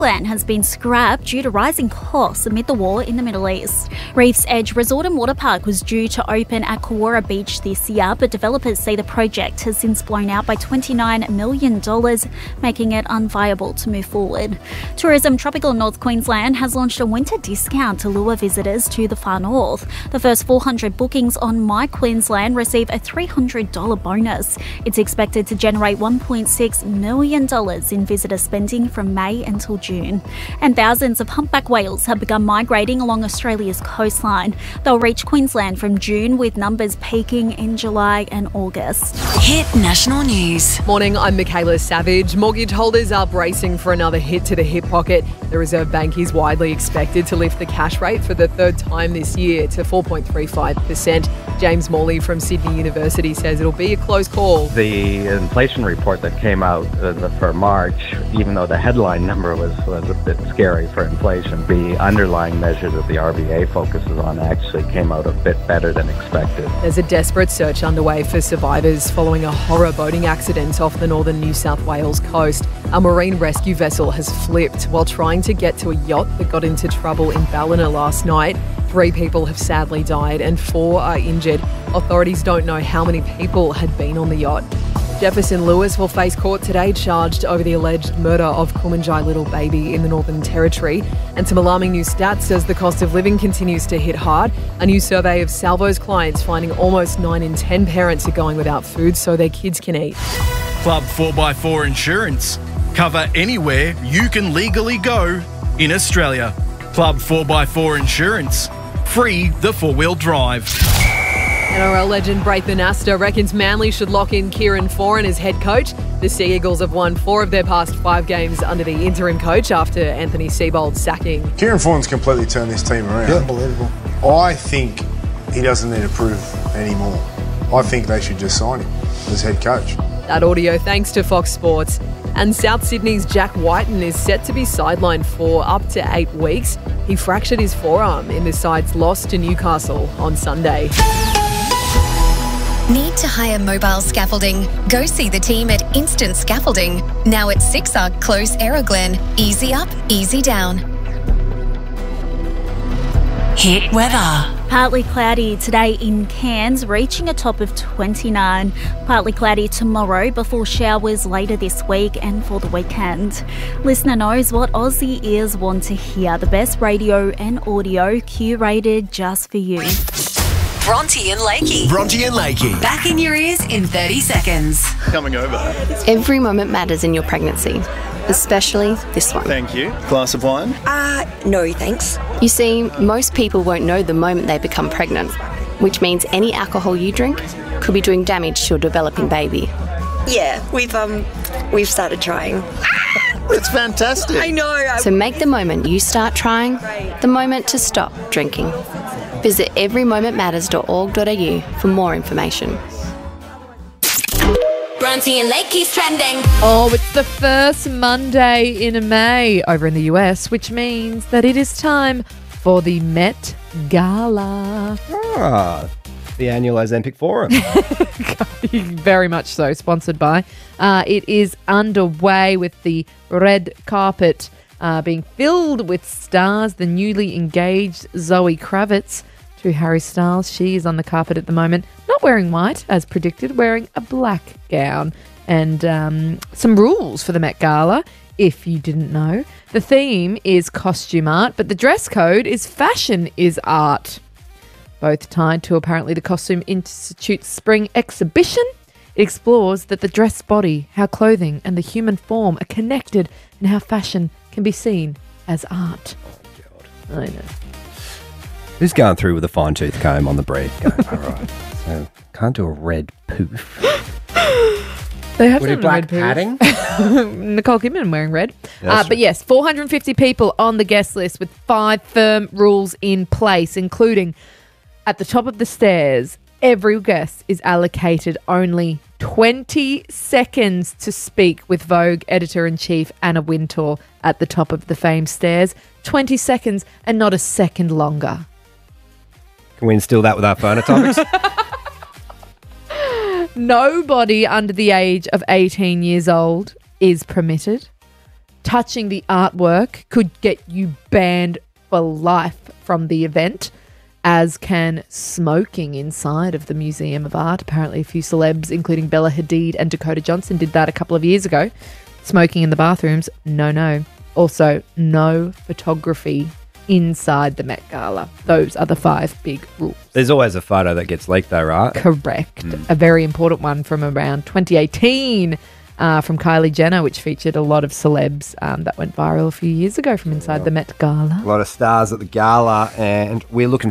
Plan has been scrapped due to rising costs amid the war in the Middle East. Reef's Edge Resort and Water Park was due to open at Kawara Beach this year, but developers say the project has since blown out by $29 million, making it unviable to move forward. Tourism Tropical North Queensland has launched a winter discount to lure visitors to the far north. The first 400 bookings on My Queensland receive a $300 bonus. It's expected to generate $1.6 million in visitor spending from May until June. And thousands of humpback whales have begun migrating along Australia's coastline. They'll reach Queensland from June, with numbers peaking in July and August. Hit National News. Morning, I'm Michaela Savage. Mortgage holders are bracing for another hit to the hip pocket. The Reserve Bank is widely expected to lift the cash rate for the third time this year to 4.35%. James Morley from Sydney University says it'll be a close call. The inflation report that came out for March, even though the headline number was a bit scary for inflation, the underlying measure that the RBA focuses on actually came out a bit better than expected. There's a desperate search underway for survivors following a horror boating accident off the northern New South Wales coast. A marine rescue vessel has flipped while trying to get to a yacht that got into trouble in Ballina last night. 3 people have sadly died and 4 are injured. Authorities don't know how many people had been on the yacht. Jefferson Lewis will face court today, charged over the alleged murder of Kumanjai Little Baby in the Northern Territory. And some alarming new stats as the cost of living continues to hit hard. A new survey of Salvo's clients finding almost 9 in 10 parents are going without food so their kids can eat. Club 4x4 Insurance. Cover anywhere you can legally go in Australia. Club 4x4 Insurance. Free the 4-wheel drive. NRL legend Braithen Astor reckons Manly should lock in Kieran Foran as head coach. The Sea Eagles have won 4 of their past 5 games under the interim coach after Anthony Seibold's sacking. Kieran Foran's completely turned this team around. Yeah, unbelievable. I think he doesn't need to prove anymore. I think they should just sign him as head coach. That audio thanks to Fox Sports. And South Sydney's Jack Whiten is set to be sidelined for up to 8 weeks. He fractured his forearm in the side's loss to Newcastle on Sunday. Need to hire mobile scaffolding? Go see the team at Instant Scaffolding. Now at 6 Arc Close, Aeroglen. Easy up, easy down. Hit weather. Partly cloudy today in Cairns, reaching a top of 29. Partly cloudy tomorrow before showers later this week and for the weekend. Listener knows what Aussie ears want to hear. The best radio and audio curated just for you. Bronte and Lakey. Bronte and Lakey. Back in your ears in 30 seconds. Coming over. Every moment matters in your pregnancy, especially this one. Thank you. Glass of wine? No, thanks. You see, most people won't know the moment they become pregnant, which means any alcohol you drink could be doing damage to a developing baby. Yeah, we've started trying. That's fantastic. I know. So make the moment you start trying the moment to stop drinking. Visit everymomentmatters.org.au for more information. Bronte and Lakey's trending. Oh, it's the first Monday in May over in the US, which means that it is time for the Met Gala. The annual Ozempic Forum. Very much so, sponsored by. It is underway with the red carpet being filled with stars. The newly engaged Zoe Kravitz to Harry Styles. She is on the carpet at the moment, not wearing white, as predicted, wearing a black gown. And some rules for the Met Gala, if you didn't know. The theme is costume art, but the dress code is fashion is art. Both tied to apparently the Costume Institute's spring exhibition. It explores that the dressed body, how clothing and the human form are connected, and how fashion can be seen as art. Oh, God. I know. Who's going through with a fine-tooth comb on the bread? Going, all right. So, can't do a red poof. They have Would done it black red poof. padding? Nicole Kidman wearing red. Yeah, But yes, 450 people on the guest list with 5 firm rules in place, including at the top of the stairs, every guest is allocated only 20 seconds to speak with Vogue editor-in-chief Anna Wintour at the top of the famed stairs. 20 seconds and not a second longer. Can we instill that with our phono topics? Nobody under the age of 18 years old is permitted. touching the artwork could get you banned for life from the event, as can smoking inside of the Museum of Art. Apparently a few celebs, including Bella Hadid and Dakota Johnson, did that a couple of years ago. Smoking in the bathrooms, no. Also, no photography inside the Met Gala. Those are the 5 big rules. There's always a photo that gets leaked though, right? Correct. A very important one from around 2018 from Kylie Jenner, which featured a lot of celebs that went viral a few years ago from inside the Met Gala. A lot of stars at the gala, and we're looking